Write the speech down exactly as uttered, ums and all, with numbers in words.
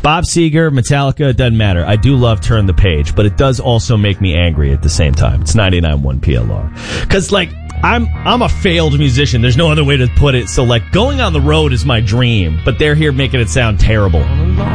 Bob Seger, Metallica, it doesn't matter. I do love Turn the Page, but it does also make me angry at the same time. It's ninety-nine point one P L R. Because, like, I'm I'm a failed musician. There's no other way to put it. So, like, going on the road is my dream, but they're here making it sound terrible.